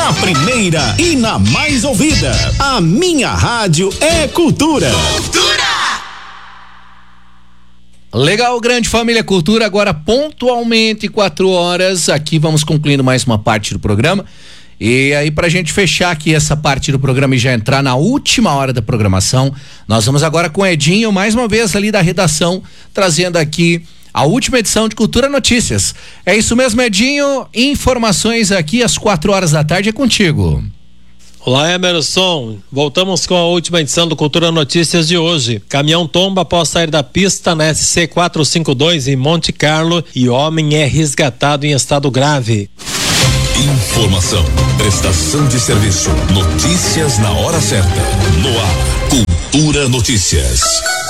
na primeira e na mais ouvida. A minha rádio é Cultura. Legal, grande família Cultura, agora pontualmente 4h, aqui vamos concluindo mais uma parte do programa. E aí, pra gente fechar aqui essa parte do programa e já entrar na última hora da programação, nós vamos agora com o Edinho, mais uma vez ali da redação, trazendo aqui a última edição de Cultura Notícias. É isso mesmo, Edinho, informações aqui às 4h é contigo. Olá, Emerson. Voltamos com a última edição do Cultura Notícias de hoje. Caminhão tomba após sair da pista na SC 452 em Monte Carlo e homem é resgatado em estado grave. Informação, prestação de serviço, notícias na hora certa. No ar, Cultura Notícias.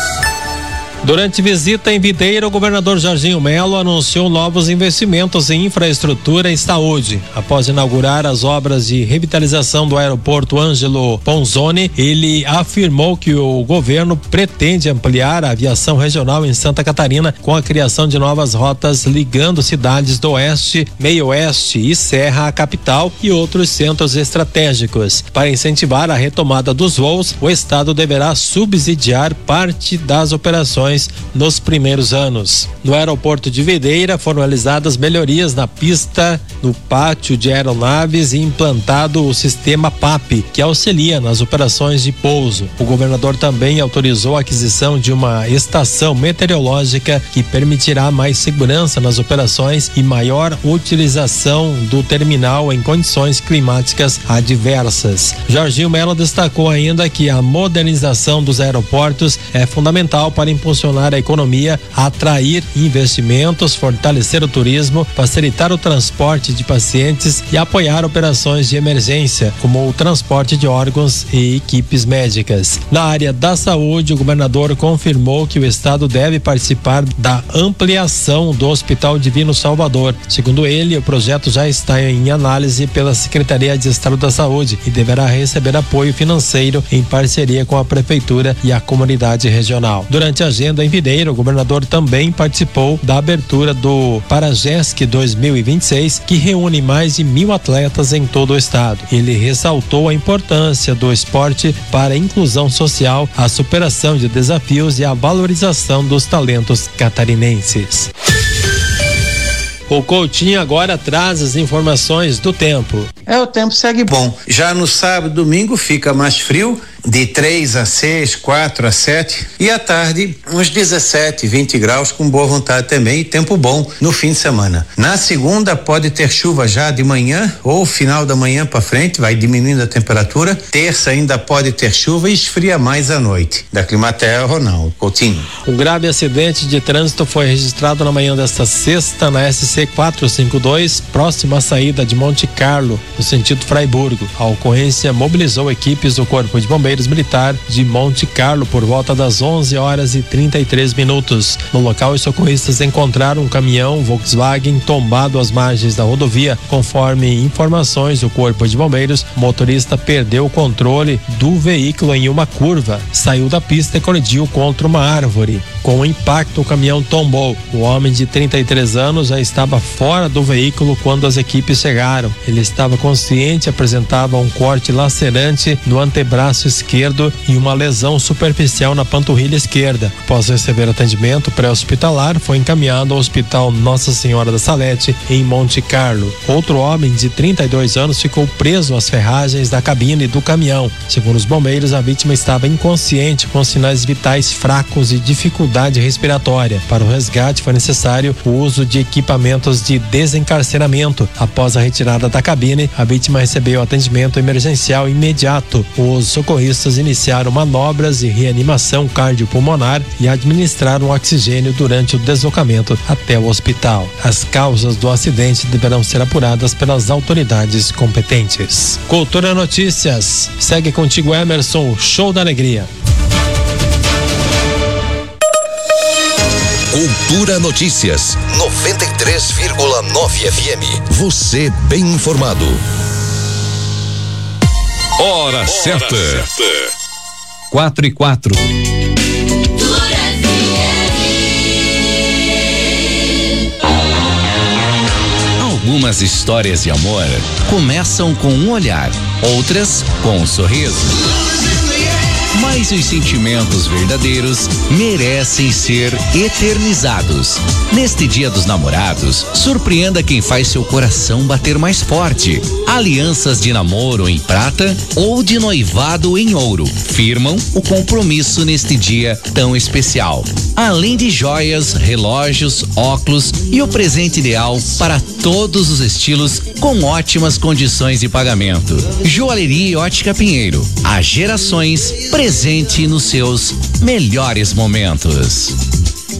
Durante visita em Videira, o governador Jorginho Melo anunciou novos investimentos em infraestrutura e saúde. Após inaugurar as obras de revitalização do aeroporto Ângelo Ponzoni, ele afirmou que o governo pretende ampliar a aviação regional em Santa Catarina com a criação de novas rotas ligando cidades do Oeste, Meio Oeste e Serra à capital e outros centros estratégicos. Para incentivar a retomada dos voos, o estado deverá subsidiar parte das operações nos primeiros anos. No aeroporto de Videira foram realizadas melhorias na pista, no pátio de aeronaves e implantado o sistema PAP, que auxilia nas operações de pouso. O governador também autorizou a aquisição de uma estação meteorológica que permitirá mais segurança nas operações e maior utilização do terminal em condições climáticas adversas. Jorginho Melo destacou ainda que a modernização dos aeroportos é fundamental para impulsionar a economia, atrair investimentos, fortalecer o turismo, facilitar o transporte de pacientes e apoiar operações de emergência, como o transporte de órgãos e equipes médicas. Na área da saúde, o governador confirmou que o estado deve participar da ampliação do Hospital Divino Salvador. Segundo ele, o projeto já está em análise pela Secretaria de Estado da Saúde e deverá receber apoio financeiro em parceria com a Prefeitura e a comunidade regional. Durante a agenda em Videira, o governador também participou da abertura do Paragesc 2026, que reúne mais de 1.000 atletas em todo o estado. Ele ressaltou a importância do esporte para a inclusão social, a superação de desafios e a valorização dos talentos catarinenses. O Coutinho agora traz as informações do tempo. O tempo segue bom. Já no sábado e domingo fica mais frio, de 3 a 6, 4 a 7 e à tarde uns 17, 20 graus com boa vontade também e tempo bom no fim de semana. Na segunda pode ter chuva já de manhã ou final da manhã para frente, vai diminuindo a temperatura. Terça ainda pode ter chuva e esfria mais à noite. Da Climaterra, Ronaldo Coutinho. Um grave acidente de trânsito foi registrado na manhã desta sexta na SC 452, próxima à saída de Monte Carlo, no sentido Fraiburgo. A ocorrência mobilizou equipes do Corpo de Bombeiros Militar de Monte Carlo por volta das 11h33. No local, os socorristas encontraram um caminhão Volkswagen tombado às margens da rodovia. Conforme informações do Corpo de Bombeiros, o motorista perdeu o controle do veículo em uma curva, saiu da pista e colidiu contra uma árvore. Com o impacto, o caminhão tombou. O homem de 33 anos já estava fora do veículo quando as equipes chegaram. Ele estava consciente e apresentava um corte lacerante no antebraço esquerdo e uma lesão superficial na panturrilha esquerda. Após receber atendimento pré-hospitalar, foi encaminhado ao Hospital Nossa Senhora da Salete, em Monte Carlo. Outro homem de 32 anos ficou preso às ferragens da cabine do caminhão. Segundo os bombeiros, a vítima estava inconsciente, com sinais vitais fracos e dificuldade respiratória. Para o resgate, foi necessário o uso de equipamentos de desencarceramento. Após a retirada da cabine, a vítima recebeu atendimento emergencial imediato. Os socorristas iniciaram manobras de reanimação cardiopulmonar e administraram oxigênio durante o deslocamento até o hospital. As causas do acidente deverão ser apuradas pelas autoridades competentes. Cultura Notícias. Segue contigo, Emerson, show da alegria. Cultura Notícias 93,9 FM. Você bem informado. Hora certa. 4:04. Algumas histórias de amor começam com um olhar, outras com um sorriso. Mas os sentimentos verdadeiros merecem ser eternizados. Neste Dia dos Namorados, surpreenda quem faz seu coração bater mais forte. Alianças de namoro em prata ou de noivado em ouro firmam o compromisso neste dia tão especial. Além de joias, relógios, óculos e o presente ideal para todos os estilos com ótimas condições de pagamento. Joalheria e Ótica Pinheiro. Há gerações presente nos seus melhores momentos.